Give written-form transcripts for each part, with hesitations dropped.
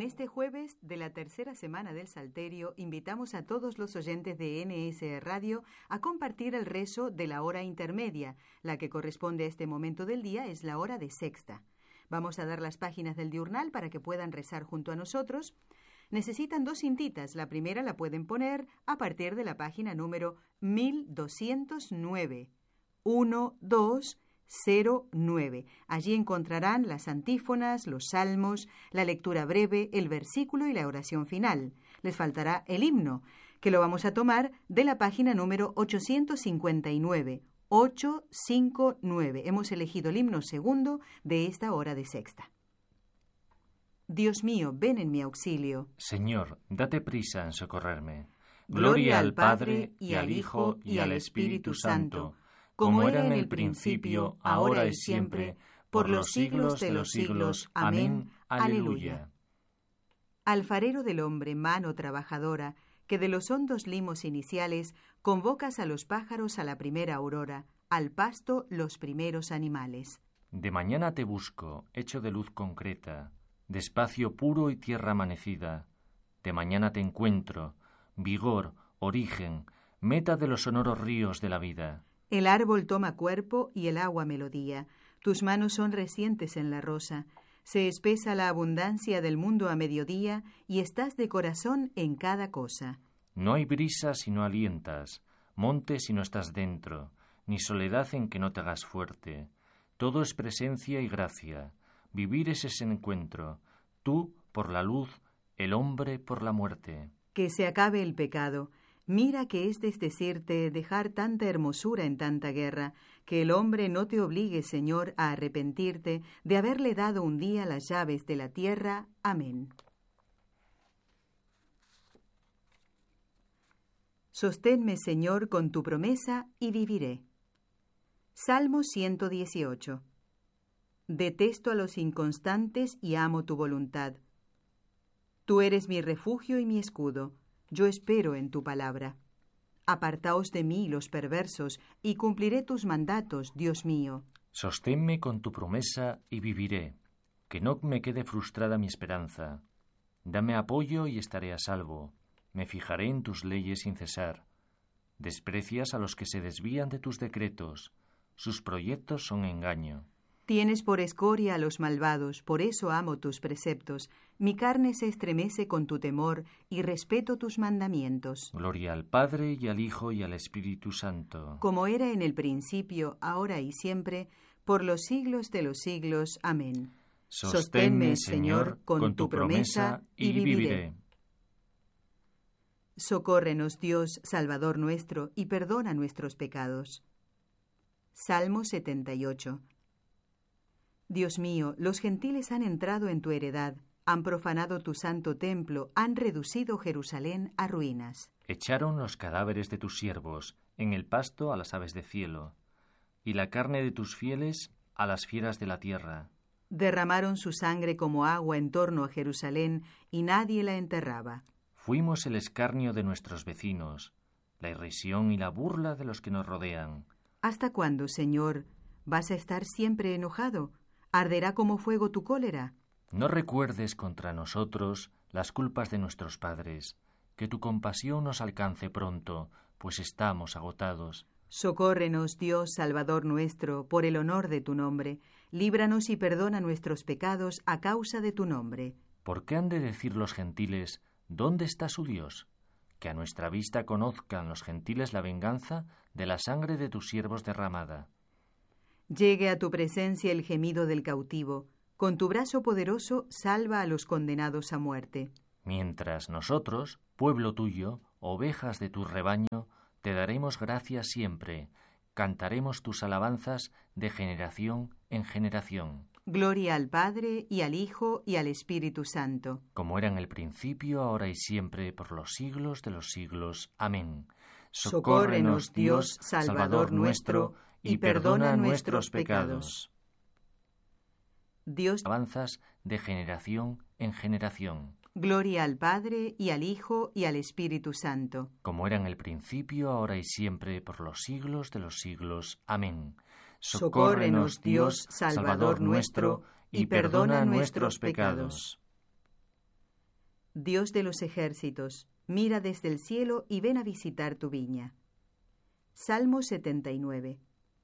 este jueves de la tercera semana del Salterio invitamos a todos los oyentes de NS Radio a compartir el rezo de la hora intermedia. La que corresponde a este momento del día es la hora de sexta. Vamos a dar las páginas del diurnal para que puedan rezar junto a nosotros. Necesitan 2 cintitas. La primera la pueden poner a partir de la página número 1209. 1209. Allí encontrarán las antífonas, los salmos, la lectura breve, el versículo y la oración final. Les faltará el himno, que lo vamos a tomar de la página número 859. 859. Hemos elegido el himno segundo de esta hora de sexta. Dios mío, ven en mi auxilio. Señor, date prisa en socorrerme. Gloria al Padre, y al Hijo, y al Espíritu Santo, como era en el principio, ahora y siempre, por los siglos de los siglos. Amén. Aleluya. Alfarero del hombre, mano trabajadora, que de los hondos limos iniciales convocas a los pájaros a la primera aurora, al pasto los primeros animales. De mañana te busco, hecho de luz concreta, de espacio puro y tierra amanecida. De mañana te encuentro, vigor, origen, meta de los sonoros ríos de la vida. El árbol toma cuerpo y el agua melodía. Tus manos son recientes en la rosa. Se espesa la abundancia del mundo a mediodía y estás de corazón en cada cosa. No hay brisa si no alientas, monte si no estás dentro, ni soledad en que no te hagas fuerte. Todo es presencia y gracia. Vivir es ese encuentro. Tú por la luz, el hombre por la muerte. Que se acabe el pecado. Mira que es desdecirte dejar tanta hermosura en tanta guerra, que el hombre no te obligue, Señor, a arrepentirte de haberle dado un día las llaves de la tierra. Amén. Sosténme, Señor, con tu promesa y viviré. Salmo 118. Detesto a los inconstantes y amo tu voluntad. Tú eres mi refugio y mi escudo. Yo espero en tu palabra. Apartaos de mí los perversos, y cumpliré tus mandatos, Dios mío. Sosténme con tu promesa y viviré, que no me quede frustrada mi esperanza. Dame apoyo y estaré a salvo. Me fijaré en tus leyes sin cesar. Desprecias a los que se desvían de tus decretos. Sus proyectos son engaño. Tienes por escoria a los malvados, por eso amo tus preceptos. Mi carne se estremece con tu temor y respeto tus mandamientos. Gloria al Padre, y al Hijo, y al Espíritu Santo. Como era en el principio, ahora y siempre, por los siglos de los siglos. Amén. Sosténme, Señor, con tu promesa y viviré. Socórrenos, Dios, Salvador nuestro, y perdona nuestros pecados. Salmo 78. Dios mío, los gentiles han entrado en tu heredad, han profanado tu santo templo, han reducido Jerusalén a ruinas. Echaron los cadáveres de tus siervos en el pasto a las aves de cielo, y la carne de tus fieles a las fieras de la tierra. Derramaron su sangre como agua en torno a Jerusalén, y nadie la enterraba. Fuimos el escarnio de nuestros vecinos, la irrisión y la burla de los que nos rodean. ¿Hasta cuándo, Señor? ¿Vas a estar siempre enojado? ¿Arderá como fuego tu cólera? No recuerdes contra nosotros las culpas de nuestros padres, que tu compasión nos alcance pronto, pues estamos agotados. Socórrenos, Dios, Salvador nuestro, por el honor de tu nombre. Líbranos y perdona nuestros pecados a causa de tu nombre. ¿Por qué han de decir los gentiles, ¿dónde está su Dios? Que a nuestra vista conozcan los gentiles la venganza de la sangre de tus siervos derramada. Llegue a tu presencia el gemido del cautivo. Con tu brazo poderoso salva a los condenados a muerte. Mientras nosotros, pueblo tuyo, ovejas de tu rebaño, te daremos gracias siempre. Cantaremos tus alabanzas de generación en generación. Gloria al Padre, y al Hijo, y al Espíritu Santo. Como era en el principio, ahora y siempre, por los siglos de los siglos. Amén. Socórrenos, Dios, Salvador nuestro, y perdona nuestros pecados. Dios, alabanzas de generación en generación. Gloria al Padre, y al Hijo, y al Espíritu Santo. Como era en el principio, ahora y siempre, por los siglos de los siglos. Amén. Socórrenos, Dios, Salvador nuestro, y perdona nuestros pecados. Dios de los ejércitos, mira desde el cielo y ven a visitar tu viña. Salmo 79.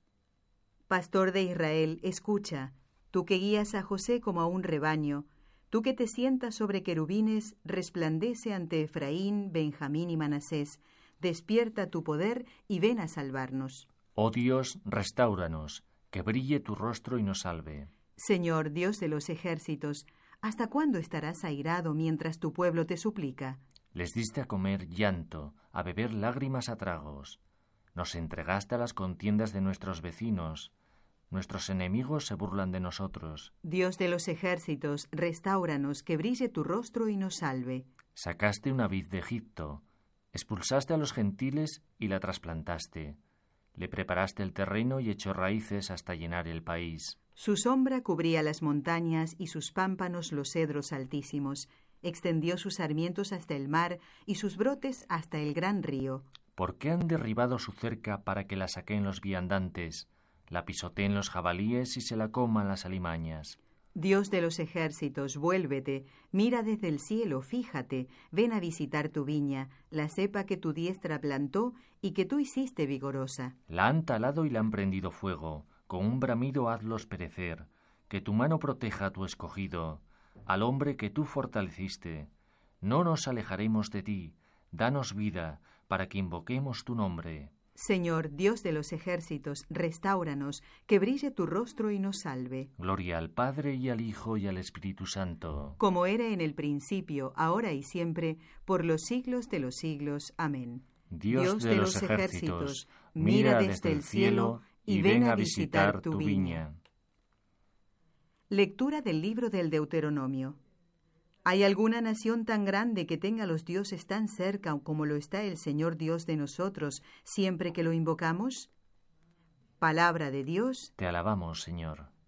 Pastor de Israel, escucha, tú que guías a José como a un rebaño, tú que te sientas sobre querubines, resplandece ante Efraín, Benjamín y Manasés, despierta tu poder y ven a salvarnos. Oh Dios, restáuranos, que brille tu rostro y nos salve. Señor, Dios de los ejércitos, ¿hasta cuándo estarás airado mientras tu pueblo te suplica? Les diste a comer llanto, a beber lágrimas a tragos. Nos entregaste a las contiendas de nuestros vecinos. Nuestros enemigos se burlan de nosotros. Dios de los ejércitos, restáuranos, que brille tu rostro y nos salve. Sacaste una vid de Egipto, expulsaste a los gentiles y la trasplantaste. Le preparaste el terreno y echó raíces hasta llenar el país. Su sombra cubría las montañas y sus pámpanos los cedros altísimos. Extendió sus sarmientos hasta el mar y sus brotes hasta el gran río. ¿Por qué han derribado su cerca para que la saquen los viandantes, la pisoteen los jabalíes y se la coman las alimañas? Dios de los ejércitos, vuélvete, mira desde el cielo, fíjate, ven a visitar tu viña, la cepa que tu diestra plantó y que tú hiciste vigorosa. La han talado y la han prendido fuego, con un bramido hazlos perecer, que tu mano proteja a tu escogido, al hombre que tú fortaleciste. No nos alejaremos de ti, danos vida, para que invoquemos tu nombre. Señor, Dios de los ejércitos, restáuranos, que brille tu rostro y nos salve. Gloria al Padre y al Hijo y al Espíritu Santo. Como era en el principio, ahora y siempre, por los siglos de los siglos. Amén. Dios de los ejércitos, mira desde el cielo y ven a visitar tu viña. Lectura del libro del Deuteronomio. ¿Hay alguna nación tan grande que tenga a los dioses tan cerca como lo está el Señor Dios de nosotros siempre que lo invocamos? Palabra de Dios. Te alabamos, Señor.